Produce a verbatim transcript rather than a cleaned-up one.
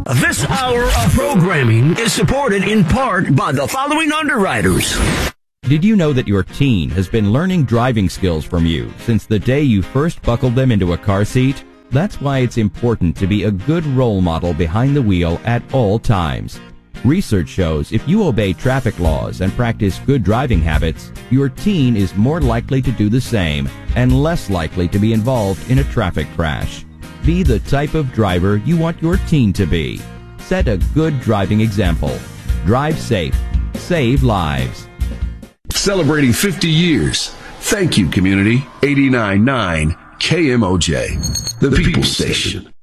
This hour of programming is supported in part by the following underwriters. Did you know that your teen has been learning driving skills from you since the day you first buckled them into a car seat? That's why it's important to be a good role model behind the wheel at all times. Research shows if you obey traffic laws and practice good driving habits, your teen is more likely to do the same and less likely to be involved in a traffic crash. Be the type of driver you want your teen to be. Set a good driving example. Drive safe. Save lives. Celebrating fifty years. Thank you, community. eighty-nine point nine K M O J, the People Station.